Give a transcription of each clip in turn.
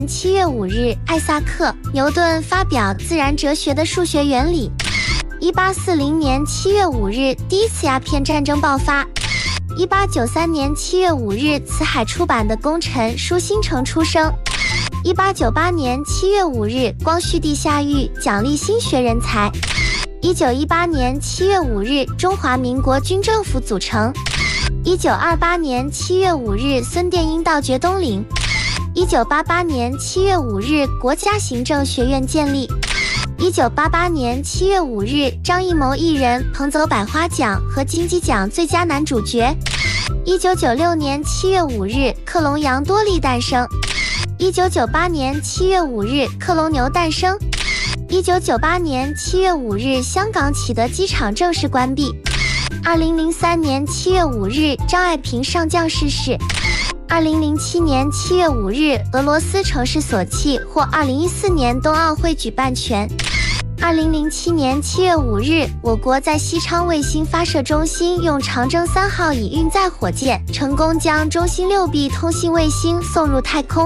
7月5日，艾萨克·牛顿发表自然哲学的数学原理。1840年7月5日，第一次鸦片战争爆发。1893年7月5日，辞海出版的功臣舒新成出生。1898年7月5日，光绪帝下谕奖励新学人才。1918年7月5日，中华民国军政府组成。1928年7月5日，孙殿英盗掘东陵。1988年7月5日，国家行政学院建立。1988年7月5日，张艺谋一人捧走百花奖和金鸡奖最佳男主角。1996年7月5日，克隆羊多利诞生。1998年7月5日，克隆牛诞生。1998年7月5日，香港启德机场正式关闭。2003年7月5日，张爱萍上将逝世。2007年7月5日，俄罗斯城市索契获2014年冬奥会举办权。2007年7月5日，我国在西昌卫星发射中心用长征3号乙运载火箭成功将中星6B 通信卫星送入太空。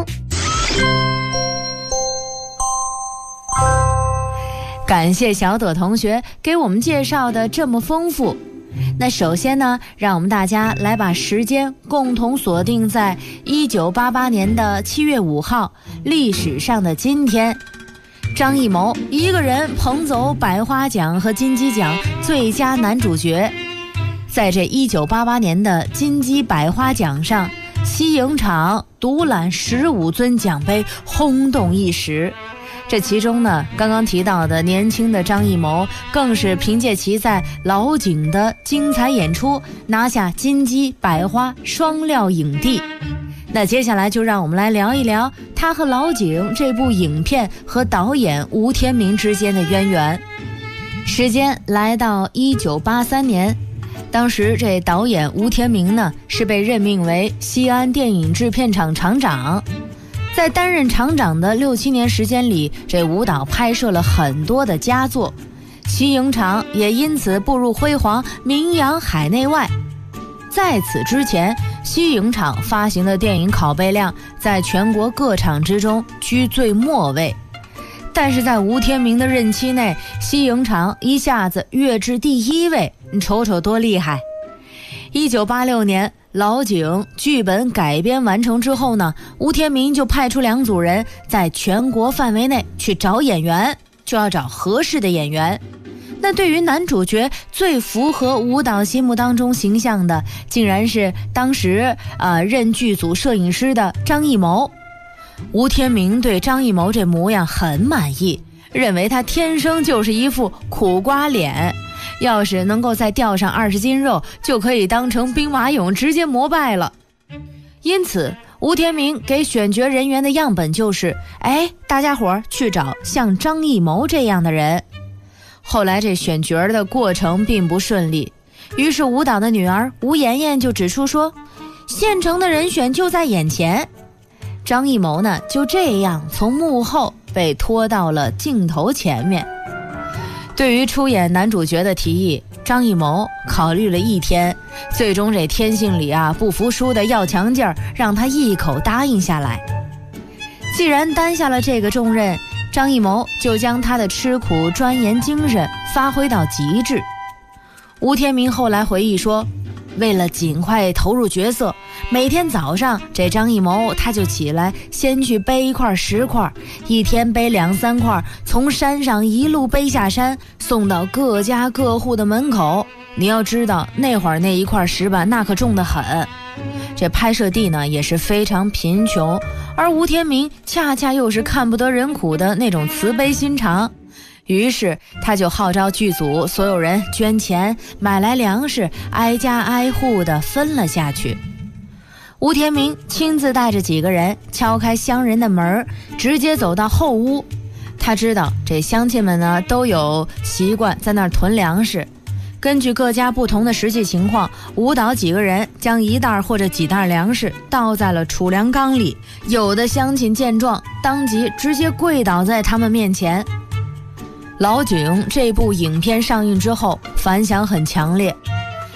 感谢小朵同学给我们介绍的这么丰富。那首先呢，让我们大家来把时间共同锁定在1988年的7月5号，历史上的今天。张艺谋一个人捧走百花奖和金鸡奖最佳男主角。在这1988年的金鸡百花奖上，西影厂独揽15尊奖杯，轰动一时。这其中呢，刚刚提到的年轻的张艺谋更是凭借其在老井的精彩演出，拿下金鸡百花双料影帝。那接下来就让我们来聊一聊他和老井这部影片和导演吴天明之间的渊源。时间来到1983年，当时这导演吴天明呢是被任命为西安电影制片厂厂长。在担任厂长的6、7年时间里，这吴导拍摄了很多的佳作，西影厂也因此步入辉煌，名扬海内外。在此之前，西影厂发行的电影拷贝量在全国各厂之中居最末位，但是在吴天明的任期内，西影厂一下子跃至第1位，你瞅瞅多厉害。1986年老井剧本改编完成之后呢，吴天明就派出2组人在全国范围内去找演员，就要找合适的演员。那对于男主角最符合吴导心目当中形象的，竟然是当时任剧组摄影师的张艺谋。吴天明对张艺谋这模样很满意，认为他天生就是一副苦瓜脸，要是能够再吊上20斤肉，就可以当成兵马俑直接膜拜了。因此吴天明给选角人员的样本就是大家伙儿去找像张艺谋这样的人。后来这选角的过程并不顺利，于是吴导的女儿吴妍妍就指出说，现成的人选就在眼前。张艺谋呢就这样从幕后被拖到了镜头前面。对于出演男主角的提议，张艺谋考虑了1天，最终这天性里不服输的要强劲儿，让他一口答应下来。既然担下了这个重任，张艺谋就将他的吃苦钻研精神发挥到极致。吴天明后来回忆说，为了尽快投入角色，每天早上这张艺谋他就起来，先去背1块10块，一天背2、3块，从山上一路背下山，送到各家各户的门口。你要知道那会儿那1块石板那可重得很。这拍摄地呢也是非常贫穷，而吴天明恰恰又是看不得人苦的那种慈悲心肠，于是他就号召剧组所有人捐钱，买来粮食，挨家挨户地分了下去。吴天明亲自带着几个人敲开乡人的门，直接走到后屋。他知道这乡亲们呢都有习惯在那儿囤粮食，根据各家不同的实际情况，吴导几个人将1袋或者几袋粮食倒在了储粮缸里，有的乡亲见状，当即直接跪倒在他们面前。老井这部影片上映之后反响很强烈，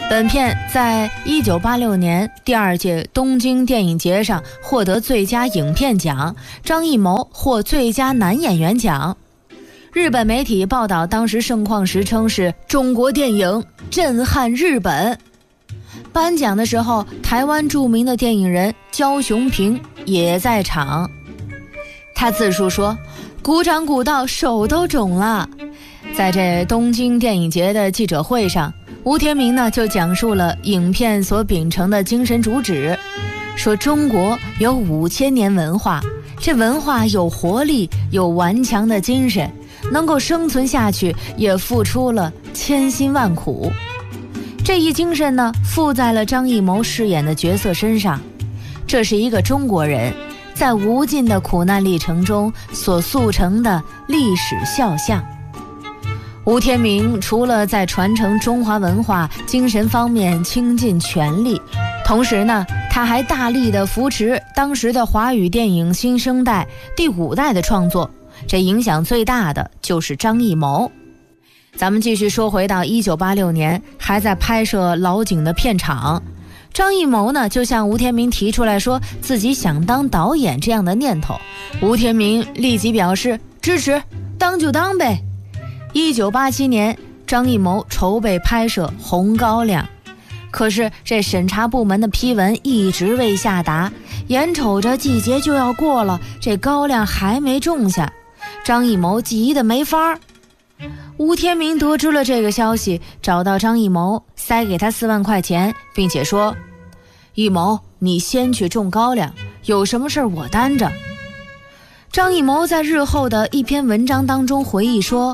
本片在1986年第2届东京电影节上获得最佳影片奖，张艺谋获最佳男演员奖。日本媒体报道当时盛况时称是中国电影震撼日本。颁奖的时候，台湾著名的电影人焦雄平也在场。他自述说，鼓掌鼓到手都肿了。在这东京电影节的记者会上，吴天明呢就讲述了影片所秉承的精神主旨，说中国有5000年文化，这文化有活力，有顽强的精神，能够生存下去也付出了千辛万苦。这一精神呢附在了张艺谋饰演的角色身上，这是一个中国人在无尽的苦难历程中所塑成的历史肖像。吴天明除了在传承中华文化精神方面倾尽全力，同时呢，他还大力地扶持当时的华语电影新生代第5代的创作，这影响最大的就是张艺谋。咱们继续说回到1986年，还在拍摄老井的片场，张艺谋呢就向吴天明提出来说自己想当导演这样的念头，吴天明立即表示支持，当就当呗。1987年，张艺谋筹备拍摄《红高粱》，可是这审查部门的批文一直未下达，眼瞅着季节就要过了，这高粱还没种下，张艺谋急得没法儿。吴天明得知了这个消息，找到张艺谋，塞给他4万块钱，并且说，艺谋，你先去种高粱，有什么事我担着。张艺谋在日后的一篇文章当中回忆说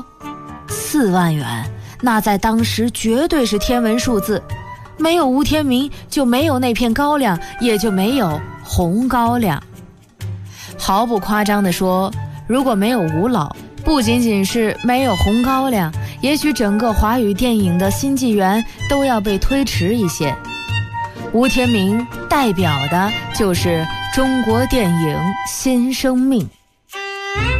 ，4万元那在当时绝对是天文数字，没有吴天明就没有那片高粱，也就没有红高粱。毫不夸张地说，如果没有吴老，不仅仅是没有红高粱，也许整个华语电影的新纪元都要被推迟一些。吴天明代表的就是中国电影新生命。